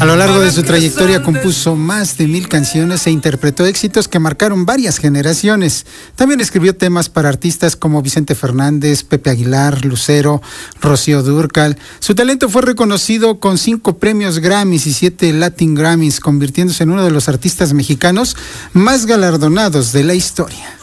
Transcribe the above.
A lo largo de su trayectoria compuso más de 1000 canciones e interpretó éxitos que marcaron varias generaciones. También escribió temas para artistas como Vicente Fernández, Pepe Aguilar, Lucero, Rocío Dúrcal. Su talento fue reconocido con 5 premios Grammys y 7 Latin Grammys, convirtiéndose en uno de los artistas mexicanos más galardonados de la historia.